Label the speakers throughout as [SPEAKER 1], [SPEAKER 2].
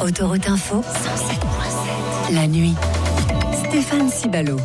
[SPEAKER 1] Autoroute Info, 107.7. La nuit. Stéphane Cibalo.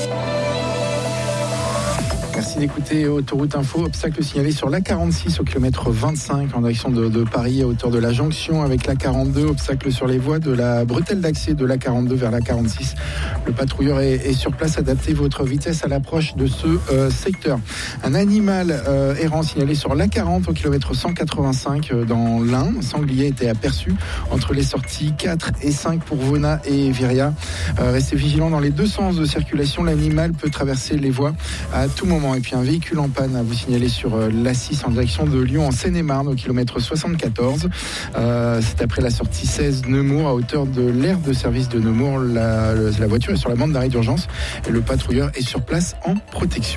[SPEAKER 2] Merci d'écouter Autoroute Info. Obstacle signalé sur l'A46 au kilomètre 25 en direction de Paris à hauteur de la jonction avec l'A42. Obstacle sur les voies de la bretelle d'accès de l'A42 vers l'A46. Le patrouilleur est sur place. Adaptez votre vitesse à l'approche de ce secteur. Un animal errant signalé sur l'A40 au kilomètre 185 dans l'Ain. Un sanglier était aperçu entre les sorties 4 et 5 pour Vona et Viria. Restez vigilants dans les deux sens de circulation. L'animal peut traverser les voies à tout moment. Et puis un véhicule en panne à vous signaler sur l'A6 en direction de Lyon en Seine-et-Marne au kilomètre 74. C'est après la sortie 16 Nemours à hauteur de l'aire de service de Nemours. La voiture est sur la bande d'arrêt d'urgence et le patrouilleur est sur place en protection.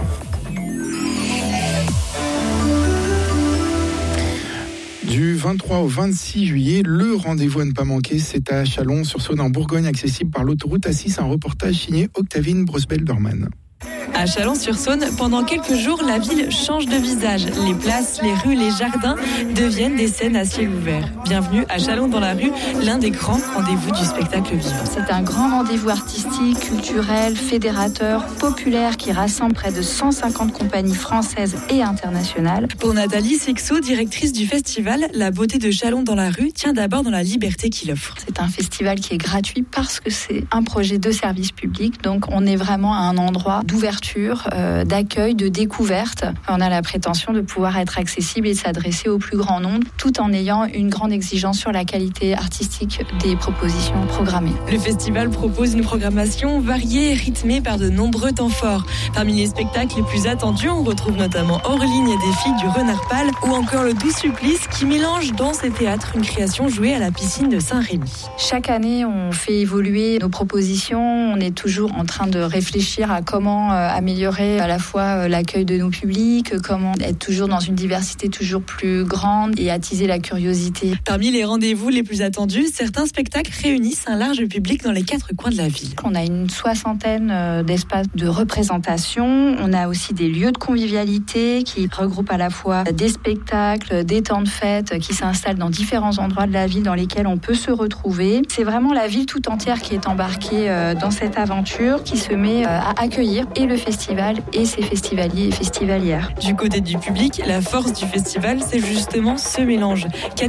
[SPEAKER 2] Du 23 au 26 juillet, le rendez-vous à ne pas manquer, c'est à Chalon-sur-Saône en Bourgogne, accessible par l'autoroute A6. Un reportage signé Octavine Brosbel-Dorman.
[SPEAKER 3] À Chalon-sur-Saône, pendant quelques jours, la ville change de visage. Les places, les rues, les jardins deviennent des scènes à ciel ouvert. Bienvenue à Chalon dans la rue, l'un des grands rendez-vous du spectacle vivant.
[SPEAKER 4] C'est un grand rendez-vous artistique, culturel, fédérateur, populaire qui rassemble près de 150 compagnies françaises et internationales.
[SPEAKER 3] Pour Nathalie Sexo, directrice du festival, la beauté de Chalon dans la rue tient d'abord dans la liberté qu'il offre.
[SPEAKER 4] C'est un festival qui est gratuit parce que c'est un projet de service public. Donc on est vraiment à un endroit d'ouverture, d'accueil, de découverte. On a la prétention de pouvoir être accessible et de s'adresser au plus grand nombre, tout en ayant une grande exigence sur la qualité artistique des propositions programmées.
[SPEAKER 3] Le festival propose une programmation variée et rythmée par de nombreux temps forts. Parmi les spectacles les plus attendus, on retrouve notamment Orline et des filles du Renard Pâle ou encore Le Doux Supplice qui mélange danse et théâtre, une création jouée à la piscine de Saint-Rémy.
[SPEAKER 4] Chaque année, on fait évoluer nos propositions. On est toujours en train de réfléchir à comment améliorer à la fois l'accueil de nos publics, comment être toujours dans une diversité toujours plus grande et attiser la curiosité.
[SPEAKER 3] Parmi les rendez-vous les plus attendus, certains spectacles réunissent un large public dans les 4 coins de la ville.
[SPEAKER 4] On a une 60aine d'espaces de représentation. On a aussi des lieux de convivialité qui regroupent à la fois des spectacles, des temps de fête qui s'installent dans différents endroits de la ville dans lesquels on peut se retrouver. C'est vraiment la ville tout entière qui est embarquée dans cette aventure, qui se met à accueillir et le festival et ses festivaliers et festivalières.
[SPEAKER 3] Du côté du public, la force du festival, c'est justement ce mélange.